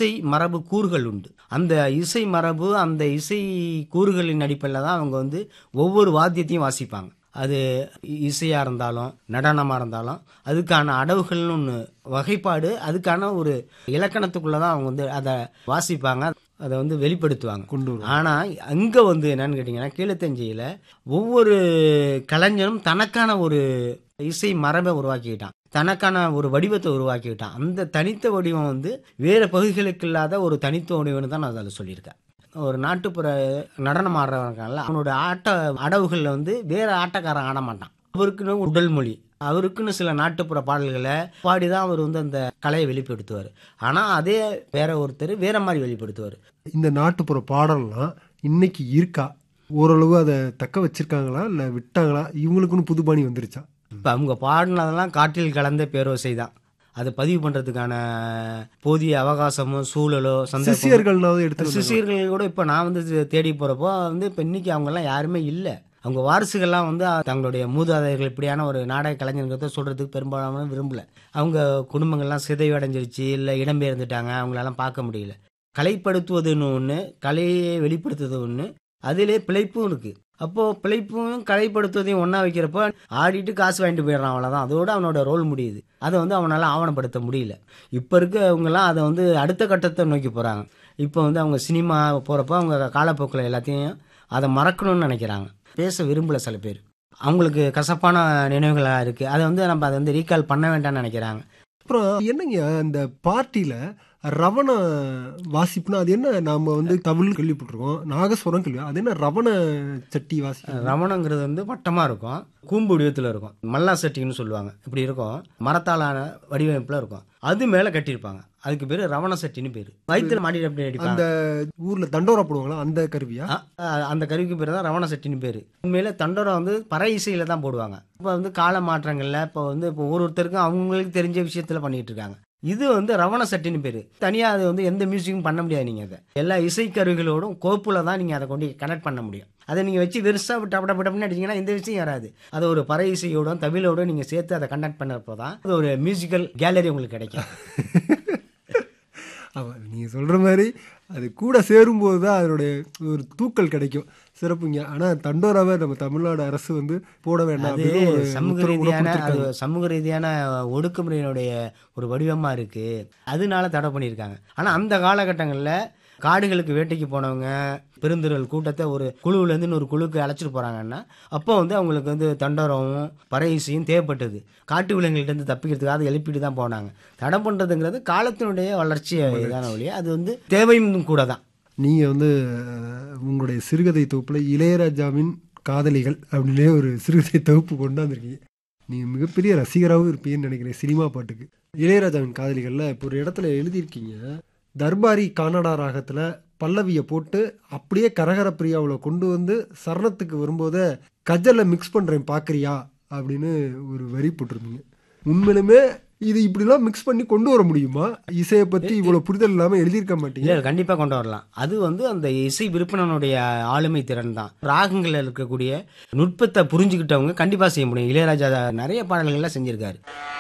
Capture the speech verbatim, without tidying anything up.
இசை மரபு கூறுகள் உண்டு. அந்த இசை மரபு அந்த இசை கூறுகளின் அடிப்படையில் தான் அவங்க வந்து ஒவ்வொரு வாத்தியத்தையும் வாசிப்பாங்க. அது இசையாக இருந்தாலும் நடனமாக இருந்தாலும் அதுக்கான அடவுகள்னு ஒன்று வகைப்பாடு, அதுக்கான ஒரு இலக்கணத்துக்குள்ளே தான் அவங்க வந்து அதை வாசிப்பாங்க, அதை வந்து வெளிப்படுத்துவாங்க கொண்டு. ஆனால் அங்கே வந்து என்னன்னு கேட்டிங்கன்னா, கீழத்தஞ்சையில் ஒவ்வொரு கலைஞரும் தனக்கான ஒரு இசை மரபை உருவாக்கிக்கிட்டான், தனக்கான ஒரு வடிவத்தை உருவாக்கிக்கிட்டான். அந்த தனித்த வடிவம் வந்து வேறு பகுதிகளுக்கு இல்லாத ஒரு தனித்த வடிவம்னு தான் நான் அதில் சொல்லியிருக்கேன். ஒரு நாட்டுப்புற நடனம் ஆடுறவங்கல்ல, அவனோட ஆட்ட அடவுகளில் வந்து வேறு ஆட்டக்காரன் ஆட மாட்டான். அவருக்குன்னு உடல் மொழி, அவருக்குன்னு சில நாட்டுப்புற பாடல்களை பாடி தான் அவர் வந்து அந்த கலையை வெளிப்படுத்துவார். ஆனால் அதே வேற ஒருத்தர் வேற மாதிரி வெளிப்படுத்துவார். இந்த நாட்டுப்புற பாடல்லாம் இன்னைக்கு இருக்கா? ஓரளவு அதை தக்க வச்சிருக்காங்களா இல்லை விட்டாங்களா? இவங்களுக்குன்னு புதுபாணி வந்துருச்சா? இப்போ அவங்க பாடினதெல்லாம் காற்றில் கலந்த பேரோசை தான். அதை பதிவு பண்ணுறதுக்கான போதிய அவகாசமோ சூழலோ சிஷியர்கள் எடுத்து சிஷியர்கள் கூட இப்போ நான் வந்து தேடி போகிறப்போ வந்து இப்போ இன்னைக்கு அவங்கெல்லாம் யாருமே இல்லை. அவங்க வாரிசுகள்லாம் வந்து தங்களுடைய மூதாதையர்கள் இப்படியான ஒரு நாடக கலைஞர்கிறத சொல்கிறதுக்கு பெரும்பாலான விரும்பலை. அவங்க குடும்பங்கள்லாம் சிதைவடைஞ்சிருச்சு, இல்லை இடம்பெயர்ந்துட்டாங்க, அவங்களெல்லாம் பார்க்க முடியல. கலைப்படுத்துவதுன்னு ஒன்று, கலையை வெளிப்படுத்துவது ஒன்று, அதிலே பிழைப்பும் இருக்குது. அப்போது பிழைப்பும் கலைப்படுத்துவதையும் ஒன்றா வைக்கிறப்போ ஆடிட்டு காசு வாங்கிட்டு போயிடுறான், அவ்வளோதான். அதோடு அவனோட ரோல் முடியுது. அதை வந்து அவனால் ஆவணப்படுத்த முடியல. இப்போ இருக்கவங்கெல்லாம் அதை வந்து அடுத்த கட்டத்தை நோக்கி போகிறாங்க. இப்போ வந்து அவங்க சினிமா போகிறப்போ அவங்க காலப்போக்கில் எல்லாத்தையும் அதை மறக்கணும்னு நினைக்கிறாங்க, பேச விரும்பலை. சில பேர் அவங்களுக்கு கசப்பான நினைவுகளாக இருக்குது, அதை வந்து நம்ம அதை வந்து ரீகால் பண்ண வேண்டாம்னு நினைக்கிறாங்க. அப்புறம் என்னங்க அந்த பார்ட்டியில் ரவண வாசிப்புனா அது என்ன? நாம வந்து தமிழ் கேள்விப்பட்டிருக்கோம், நாகஸ்வரம் கேள்வி, அது என்ன ரவண சட்டி வாசி? ரவணங்கிறது வந்து வட்டமாக இருக்கும், கூம்பு வடிவத்தில் இருக்கும், மல்லா சட்டின்னு சொல்லுவாங்க. இப்படி இருக்கும், மரத்தாலான வடிவமைப்பில் இருக்கும், அது மேலே கட்டியிருப்பாங்க. அதுக்கு பேர் ரவண சட்டின்னு பேர். வயிற்றுல மாடி அப்படி அடிப்பாங்க. அந்த ஊரில் தண்டோரா போடுவாங்களா, அந்த கருவியா? அந்த கருவிக்கு பேர் தான் ரவண சட்டின்னு பேர். உண்மையில தண்டோரா வந்து பறை இசையில் தான் போடுவாங்க. இப்போ வந்து கால மாற்றங்களில் இப்போ வந்து இப்போ ஒரு ஒருத்தருக்கும் அவங்களுக்கு தெரிஞ்ச விஷயத்தில் பண்ணிகிட்டு இருக்காங்க. இது வந்து ரவண சட்டின்னு பேர். தனியாக அது வந்து எந்த மியூசிக்கும் பண்ண முடியாது. நீங்கள் அதை எல்லா இசைக்கருவிகளோடும் கோப்பில் தான் நீங்கள் அதை கொண்டு கனெக்ட் பண்ண முடியும். அதை நீங்கள் வச்சு வெறுசாக டப்பட பட்டப்பன்னு அடிச்சிங்கன்னா இந்த விஷயம் வராது. அதை ஒரு பறை இசையோட தமிழோட நீங்கள் சேர்த்து அதை கனெக்ட் பண்ணுறப்போ தான் அது ஒரு மியூசிக்கல் கேலரி உங்களுக்கு கிடைக்கும். ஆமாம், நீங்கள் சொல்கிற மாதிரி அது கூட சேரும்போது தான் அதனுடைய ஒரு தூக்கல் கிடைக்கும், சிறப்புங்க. ஆனால் தண்டோராவை நம்ம தமிழ்நாடு அரசு வந்து போட வேண்டாம். அது சமூக ரீதியான அது சமூக ரீதியான ஒடுக்குமுறையினுடைய ஒரு வடிவமாக இருக்குது, அதனால தடை பண்ணியிருக்காங்க. ஆனால் அந்த காலகட்டங்களில் காடுகளுக்கு வேட்டைக்கு போனவங்க பெருந்திரள் கூட்டத்தை ஒரு குழுவிலேருந்து ஒரு குழுக்கு அழைச்சிட்டு போகிறாங்கன்னா அப்போ வந்து அவங்களுக்கு வந்து தண்டோரமும் பறை இசையும் தேவைப்பட்டது. காட்டு விலங்குகள்கிட்ட தப்பிக்கிறதுக்காக அதை எழுப்பிட்டு தான் போனாங்க. தடை பண்ணுறதுங்கிறது காலத்தினுடைய வளர்ச்சியை இதான வழியாக அது வந்து தேவையும் கூட தான். நீங்கள் வந்து உங்களுடைய சிறுகதை தொகுப்பில் இளையராஜாவின் காதலிகள் அப்படின்னே ஒரு சிறுகதை தொகுப்பு கொண்டாந்துருக்கீங்க. நீங்கள் மிகப்பெரிய ரசிகராகவும் இருப்பீங்கன்னு நினைக்கிறேன் சினிமா பாட்டுக்கு. இளையராஜாவின் காதலிகளில் இப்போ ஒரு இடத்துல எழுதியிருக்கீங்க, தர்பாரி கானடா ராகத்தில் பல்லவியை போட்டு அப்படியே கரகர பிரியாவில் கொண்டு வந்து சரணத்துக்கு வரும்போது கஜலை மிக்ஸ் பண்ணுறேன் பார்க்குறியா அப்படின்னு ஒரு வரி போட்டிருந்தீங்க. உண்மையிலுமே இது இப்படிலாம் மிக்ஸ் பண்ணி கொண்டு வர முடியுமா? இசையை பற்றி இவ்வளோ புரிதல் இல்லாமல் எழுதியிருக்க மாட்டீங்க? கண்டிப்பாக கொண்டு வரலாம். அது வந்து அந்த இசை விற்பனனுடைய ஆளுமை திறன் தான். ராகங்களில் இருக்கக்கூடிய நுட்பத்தை புரிஞ்சுக்கிட்டவங்க கண்டிப்பாக செய்ய முடியும். இளையராஜா நிறைய பாடல்கள்லாம் செஞ்சுருக்காரு.